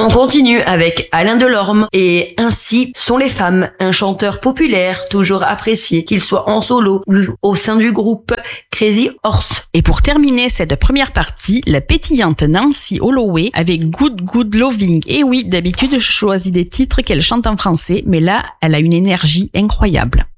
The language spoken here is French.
On continue avec Alain Delorme et Ainsi sont les femmes, un chanteur populaire toujours apprécié, qu'il soit en solo ou au sein du groupe Crazy Horse. Et pour terminer cette première partie, la pétillante Nancy Holloway avec Good Good Loving. Et oui, d'habitude je choisis des titres qu'elle chante en français, mais là elle a une énergie incroyable.